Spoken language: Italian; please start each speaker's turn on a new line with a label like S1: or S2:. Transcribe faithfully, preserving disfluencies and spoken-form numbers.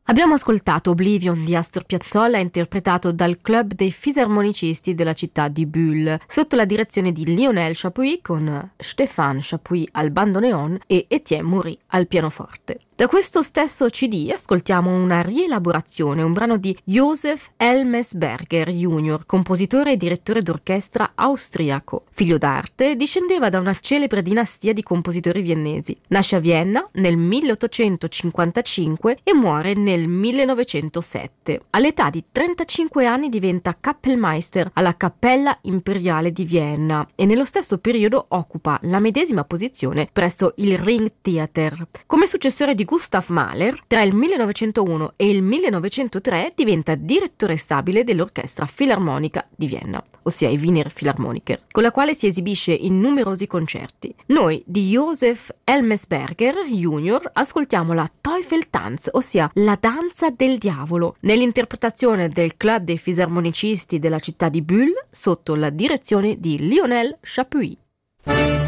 S1: Abbiamo ascoltato Oblivion di Astor Piazzolla, interpretato dal Club dei Fisarmonicisti della città di Bulle, sotto la direzione di Lionel Chapuis, con Stéphane Chapuis al bandoneon e Etienne Moury al pianoforte. Da questo stesso C D ascoltiamo una rielaborazione, un brano di Josef Elmesberger junior, compositore e direttore d'orchestra austriaco. Figlio d'arte, discendeva da una celebre dinastia di compositori viennesi. Nasce a Vienna nel milleottocentocinquantacinque e muore nel millenovecentosette. All'età di trentacinque anni diventa Kapellmeister alla Cappella Imperiale di Vienna e nello stesso periodo occupa la medesima posizione presso il Ringtheater. Come successore di Gustav Mahler, tra il millenovecentouno e il millenovecentotre diventa direttore stabile dell'Orchestra Filarmonica di Vienna, ossia i Wiener Philharmoniker, con la quale si esibisce in numerosi concerti. Noi di Josef Elmesberger junior ascoltiamo la Teufeltanz, ossia la danza del diavolo, nell'interpretazione del Club dei Fisarmonicisti della città di Bulle sotto la direzione di Lionel Chapuis.